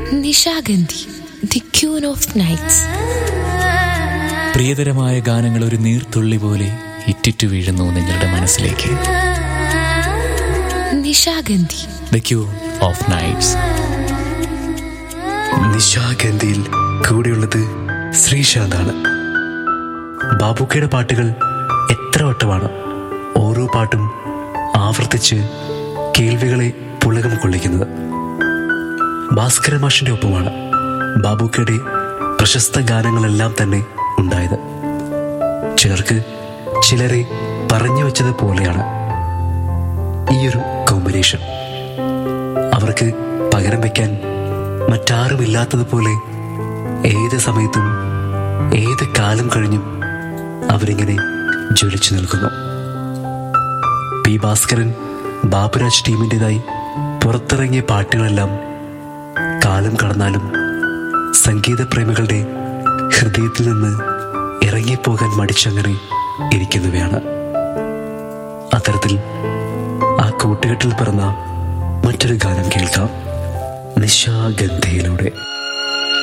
Nishagandhi, the queen of nights. പ്രിയതരമായ ഗാനങ്ങൾ ഒരു നീർത്തുള്ളി പോലെ ഇറ്റിറ്റു വീഴുന്നു നിങ്ങളുടെ മനസ്സിലേക്ക്. Nishagandhi, the queen of nights. നിശാഗന്ധിയിൽ കൂടെയുള്ളത് ശ്രീശാന്താണ്. ബാബുക്കയുടെ പാട്ടുകൾ എത്ര വട്ടമാണ് ഓരോ പാട്ടും ആവർത്തിച്ച് കേൾവികളെ പുളകം കൊള്ളിക്കുന്നത്. ഭാസ്കര മാഷിന്റെ ഒപ്പമാണ് ബാബുക്കയുടെ പ്രശസ്ത ഗാനങ്ങളെല്ലാം തന്നെ ഉണ്ടായത്. ചിലരെ പറഞ്ഞു വെച്ചത് പോലെയാണ് ഈയൊരു കോമ്പിനേഷൻ. അവർക്ക് പകരം വയ്ക്കാൻ മറ്റാരുമില്ലാത്തതുപോലെ ഏത് സമയത്തും ഏത് കാലം കഴിഞ്ഞും അവരിങ്ങനെ ജ്വലിച്ചു നിൽക്കുന്നു. പി ഭാസ്കരൻ ബാബുരാജ് ടീമിൻ്റെതായി പുറത്തിറങ്ങിയ പാട്ടുകളെല്ലാം കാലം കടന്നാലും സംഗീതപ്രേമികളുടെ ഹൃദയത്തിൽ നിന്ന് ഇറങ്ങിപ്പോകാൻ മടിച്ചങ്ങനെ ഇരിക്കുന്നവയാണ്. അത്തരത്തിൽ ആ കൂട്ടുകെട്ടിൽ പിറന്ന മറ്റൊരു ഗാനം കേൾക്കാം നിശാഗന്ധിയിലൂടെ.